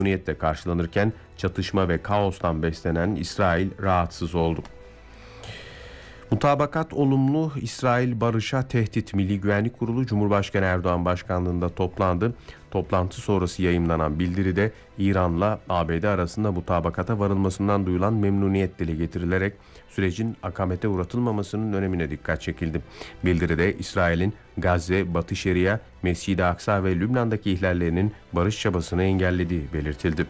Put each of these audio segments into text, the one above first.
memnuniyetle karşılanırken çatışma ve kaostan beslenen İsrail rahatsız oldu. Mutabakat olumlu, İsrail barışa tehdit. Milli Güvenlik Kurulu Cumhurbaşkanı Erdoğan başkanlığında toplandı. Toplantı sonrası yayımlanan bildiride İran'la ABD arasında mutabakata varılmasından duyulan memnuniyet dile getirilerek sürecin akamete uğratılmamasının önemine dikkat çekildi. Bildiride İsrail'in Gazze, Batı Şeria, Mescid-i Aksa ve Lübnan'daki ihlallerinin barış çabasını engellediği belirtildi.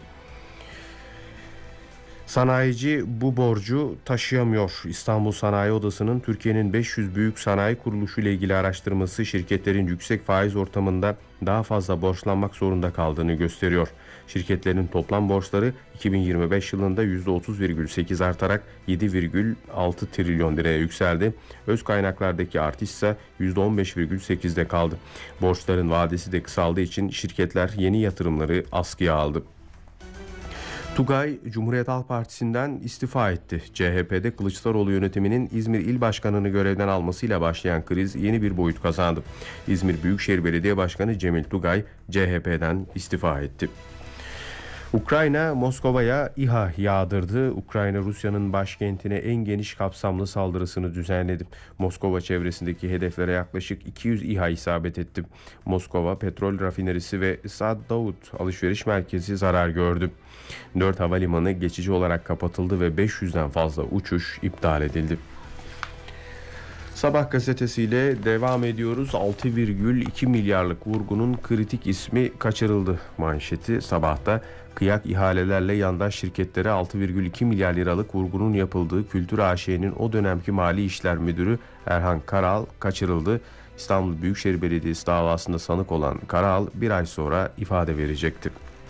Sanayici bu borcu taşıyamıyor. İstanbul Sanayi Odası'nın Türkiye'nin 500 büyük sanayi kuruluşu ile ilgili araştırması şirketlerin yüksek faiz ortamında daha fazla borçlanmak zorunda kaldığını gösteriyor. Şirketlerin toplam borçları 2025 yılında %30,8 artarak 7,6 trilyon liraya yükseldi. Öz kaynaklardaki artış ise %15,8'de kaldı. Borçların vadesi de kısaldığı için şirketler yeni yatırımları askıya aldı. Tugay, Cumhuriyet Halk Partisi'nden istifa etti. CHP'de Kılıçdaroğlu yönetiminin İzmir İl Başkanı'nı görevden almasıyla başlayan kriz yeni bir boyut kazandı. İzmir Büyükşehir Belediye Başkanı Cemil Tugay, CHP'den istifa etti. Ukrayna, Moskova'ya İHA yağdırdı. Ukrayna, Rusya'nın başkentine en geniş kapsamlı saldırısını düzenledi. Moskova çevresindeki hedeflere yaklaşık 200 İHA isabet etti. Moskova petrol rafinerisi ve Saad-Davut alışveriş merkezi zarar gördü. 4 havalimanı geçici olarak kapatıldı ve 500'den fazla uçuş iptal edildi. Sabah gazetesiyle devam ediyoruz. 6,2 milyarlık vurgunun kritik ismi kaçırıldı manşeti. Sabahta kıyak ihalelerle yandaş şirketlere 6,2 milyar liralık vurgunun yapıldığı Kültür AŞ'nin o dönemki Mali İşler Müdürü Erhan Karal kaçırıldı. İstanbul Büyükşehir Belediyesi davasında sanık olan Karal bir ay sonra ifade verecekti.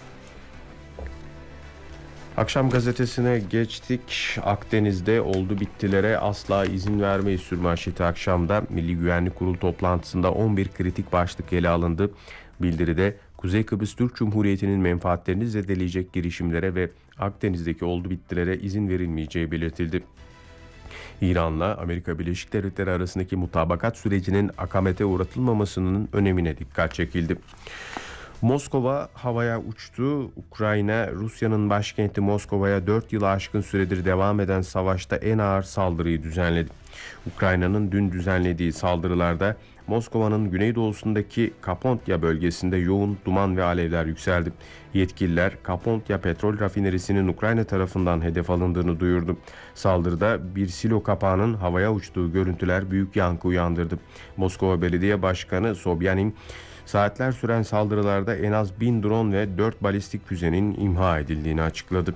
Akşam gazetesine geçtik. Akdeniz'de oldu bittilere asla izin vermeyiz sürmanşeti akşamda. Milli Güvenlik Kurulu toplantısında 11 kritik başlık ele alındı. Bildiride Kuzey Kıbrıs Türk Cumhuriyeti'nin menfaatlerini zedeleyecek girişimlere ve Akdeniz'deki oldu bittilere izin verilmeyeceği belirtildi. İran'la Amerika Birleşik Devletleri arasındaki mutabakat sürecinin akamete uğratılmamasının önemine dikkat çekildi. Moskova havaya uçtu. Ukrayna, Rusya'nın başkenti Moskova'ya 4 yılı aşkın süredir devam eden savaşta en ağır saldırıyı düzenledi. Ukrayna'nın dün düzenlediği saldırılarda Moskova'nın güneydoğusundaki Kapontya bölgesinde yoğun duman ve alevler yükseldi. Yetkililer Kapontya petrol rafinerisinin Ukrayna tarafından hedef alındığını duyurdu. Saldırıda bir silo kapağının havaya uçtuğu görüntüler büyük yankı uyandırdı. Moskova Belediye Başkanı Sobyanin, saatler süren saldırılarda en az 1000 drone ve 4 balistik füzenin imha edildiğini açıkladı.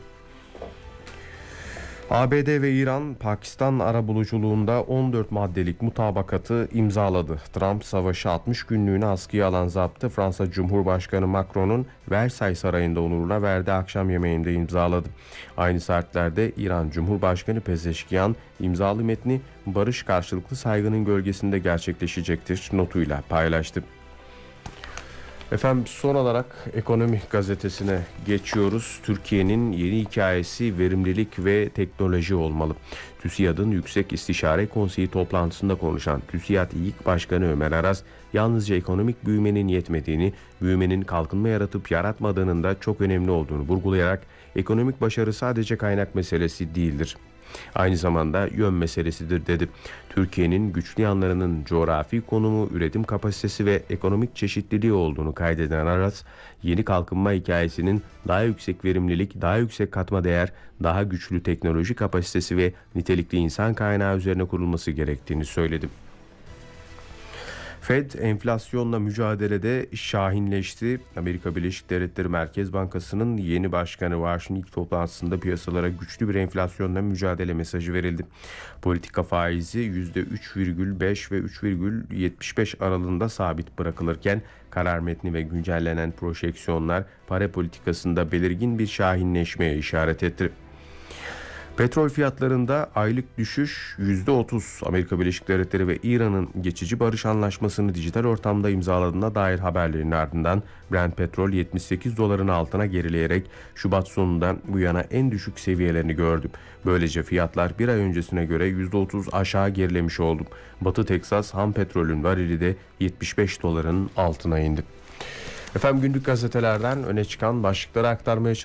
ABD ve İran, Pakistan arabuluculuğunda 14 maddelik mutabakatı imzaladı. Trump, savaşı 60 günlüğüne askıya alan zaptı Fransa Cumhurbaşkanı Macron'un Versailles Sarayı'nda onuruna verdiği akşam yemeğinde imzaladı. Aynı saatlerde İran Cumhurbaşkanı Pezeşkiyan, imzalı metni barış karşılıklı saygının gölgesinde gerçekleşecektir notuyla paylaştı. Efendim, son olarak Ekonomi gazetesine geçiyoruz. Türkiye'nin yeni hikayesi verimlilik ve teknoloji olmalı. TÜSİAD'ın Yüksek İstişare Konseyi toplantısında konuşan TÜSİAD İİK Başkanı Ömer Aras, yalnızca ekonomik büyümenin yetmediğini, büyümenin kalkınma yaratıp yaratmadığının da çok önemli olduğunu vurgulayarak ekonomik başarı sadece kaynak meselesi değildir, aynı zamanda yön meselesidir dedi. Türkiye'nin güçlü yanlarının coğrafi konumu, üretim kapasitesi ve ekonomik çeşitliliği olduğunu kaydeden Aras, yeni kalkınma hikayesinin daha yüksek verimlilik, daha yüksek katma değer, daha güçlü teknoloji kapasitesi ve nitelikli insan kaynağı üzerine kurulması gerektiğini söyledi. Fed enflasyonla mücadelede şahinleşti. Amerika Birleşik Devletleri Merkez Bankası'nın yeni başkanı Washington ilk toplantısında piyasalara güçlü bir enflasyonla mücadele mesajı verildi. Politika faizi %3,5 ve 3,75 aralığında sabit bırakılırken karar metni ve güncellenen projeksiyonlar para politikasında belirgin bir şahinleşmeye işaret etti. Petrol fiyatlarında aylık düşüş %30. Amerika Birleşik Devletleri ve İran'ın geçici barış anlaşmasını dijital ortamda imzaladığına dair haberlerin ardından Brent petrol 78 doların altına gerileyerek Şubat sonundan bu yana en düşük seviyelerini gördü. Böylece fiyatlar bir ay öncesine göre %30 aşağı gerilemiş oldu. Batı Teksas ham petrolün varili de 75 doların altına indi. Efendim günlük gazetelerden öne çıkan başlıkları aktarmaya